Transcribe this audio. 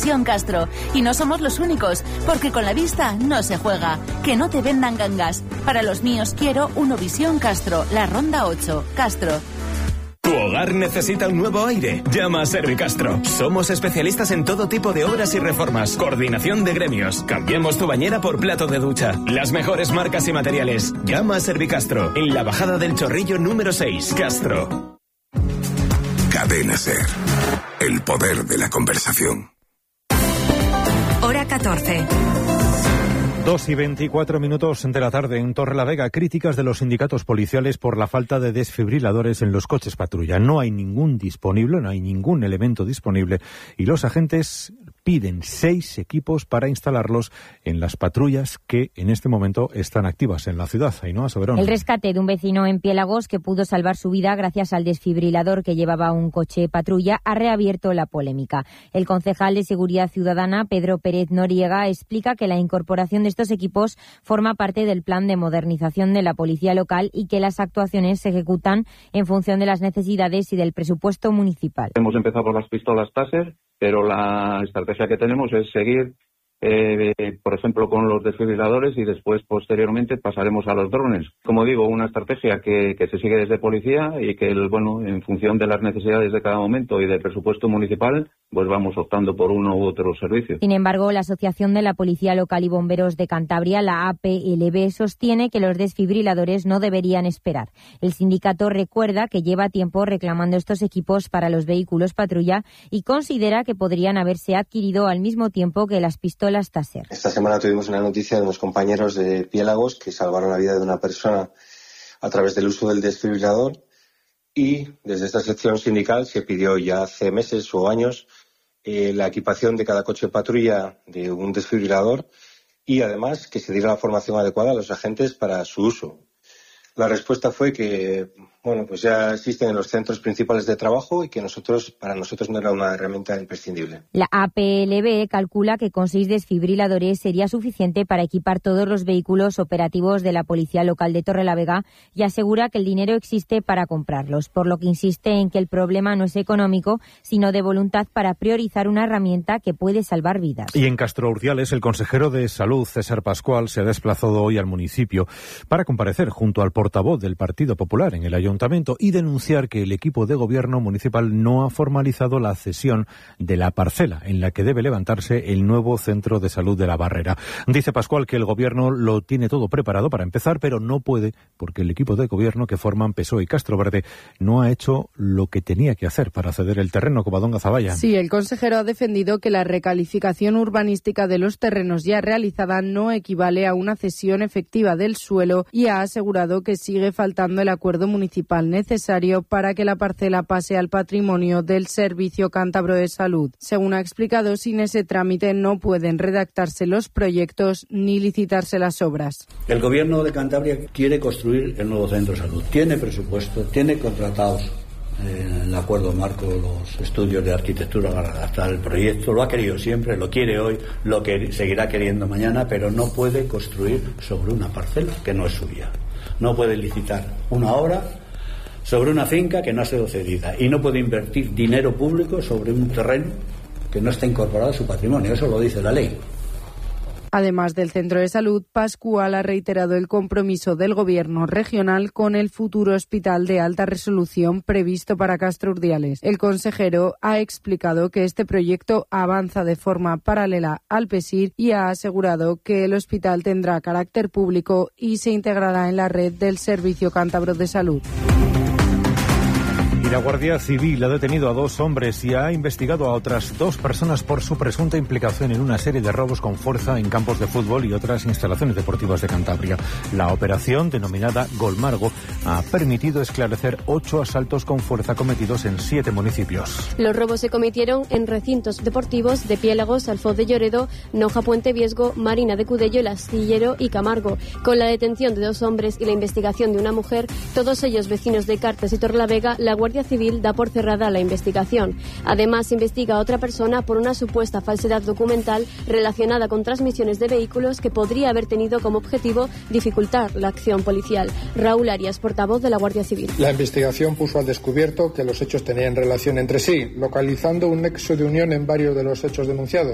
Unovisión Castro. Y no somos los únicos, porque con la vista no se juega. Que no te vendan gangas. Para los míos quiero Unovisión Castro, la Ronda 8, Castro. ¿Tu hogar necesita un nuevo aire? Llama a Servicastro. Somos especialistas en todo tipo de obras y reformas. Coordinación de gremios. Cambiamos tu bañera por plato de ducha. Las mejores marcas y materiales. Llama a Servicastro. En la bajada del Chorrillo número 6, Castro. Cadena SER. El poder de la conversación. Hora 14. 2:24 de la tarde en Torrelavega. Críticas de los sindicatos policiales por la falta de desfibriladores en los coches patrulla. No hay ningún disponible, no hay ningún elemento disponible y los agentes piden 6 equipos para instalarlos en las patrullas que en este momento están activas en la ciudad. Ainhoa Soberón. El rescate de un vecino en Piélagos que pudo salvar su vida gracias al desfibrilador que llevaba un coche patrulla ha reabierto la polémica. El concejal de Seguridad Ciudadana, Pedro Pérez Noriega, explica que la incorporación de estos equipos forma parte del plan de modernización de la policía local y que las actuaciones se ejecutan en función de las necesidades y del presupuesto municipal. Hemos empezado por las pistolas Taser, pero la estrategia que tenemos es seguir, por ejemplo, con los desfibriladores y después, posteriormente, pasaremos a los drones. Como digo, una estrategia que se sigue desde policía y que, en función de las necesidades de cada momento y del presupuesto municipal, pues vamos optando por uno u otro servicio. Sin embargo, la Asociación de la Policía Local y Bomberos de Cantabria, la APLB, sostiene que los desfibriladores no deberían esperar. El sindicato recuerda que lleva tiempo reclamando estos equipos para los vehículos patrulla y considera que podrían haberse adquirido al mismo tiempo que las pistolas Taser. Esta semana tuvimos una noticia de unos compañeros de Piélagos que salvaron la vida de una persona a través del uso del desfibrilador y desde esta sección sindical se pidió ya hace meses o años la equipación de cada coche patrulla de un desfibrilador y además que se diera la formación adecuada a los agentes para su uso. La respuesta fue que, pues ya existen en los centros principales de trabajo y que para nosotros no era una herramienta imprescindible. La APLB calcula que con 6 desfibriladores sería suficiente para equipar todos los vehículos operativos de la Policía Local de Torrelavega y asegura que el dinero existe para comprarlos, por lo que insiste en que el problema no es económico, sino de voluntad para priorizar una herramienta que puede salvar vidas. Y en Castro Urdiales, el consejero de Salud, César Pascual, se ha desplazado hoy al municipio para comparecer junto al portavoz del Partido Popular en el Ayuntamiento y denunciar que el equipo de gobierno municipal no ha formalizado la cesión de la parcela en la que debe levantarse el nuevo centro de salud de La Barrera. Dice Pascual que el gobierno lo tiene todo preparado para empezar, pero no puede porque el equipo de gobierno que forman PSOE y Castro Verde no ha hecho lo que tenía que hacer para ceder el terreno. Covadonga Zavalla. Sí, el consejero ha defendido que la recalificación urbanística de los terrenos ya realizada no equivale a una cesión efectiva del suelo y ha asegurado que sigue faltando el acuerdo municipal necesario para que la parcela pase al patrimonio del Servicio Cántabro de Salud. Según ha explicado, sin ese trámite no pueden redactarse los proyectos ni licitarse las obras. El Gobierno de Cantabria quiere construir el nuevo centro de salud. Tiene presupuesto, tiene contratados en el acuerdo marco los estudios de arquitectura para adaptar el proyecto. Lo ha querido siempre, lo quiere hoy, lo que seguirá queriendo mañana, pero no puede construir sobre una parcela que no es suya. No puede licitar una obra sobre una finca que no ha sido cedida y no puede invertir dinero público sobre un terreno que no está incorporado a su patrimonio. Eso lo dice la ley. Además del centro de salud, Pascual ha reiterado el compromiso del gobierno regional con el futuro hospital de alta resolución previsto para Castro Urdiales. El consejero ha explicado que este proyecto avanza de forma paralela al PESIR y ha asegurado que el hospital tendrá carácter público y se integrará en la red del Servicio Cántabro de Salud. Y la Guardia Civil ha detenido a 2 hombres y ha investigado a otras 2 personas por su presunta implicación en una serie de robos con fuerza en campos de fútbol y otras instalaciones deportivas de Cantabria. La operación, denominada Golmargo, ha permitido esclarecer 8 asaltos con fuerza cometidos en 7 municipios. Los robos se cometieron en recintos deportivos de Piélagos, Alfoz de Lloredo, Noja Puente Viesgo, Marina de Cudello, El Astillero y Camargo. Con la detención de 2 hombres y la investigación de una mujer, todos ellos vecinos de Cartes y Torrelavega, la Guardia Civil da por cerrada la investigación. Además, investiga a otra persona por una supuesta falsedad documental relacionada con transmisiones de vehículos que podría haber tenido como objetivo dificultar la acción policial. Raúl Arias, portavoz de la Guardia Civil. La investigación puso al descubierto que los hechos tenían relación entre sí, localizando un nexo de unión en varios de los hechos denunciados.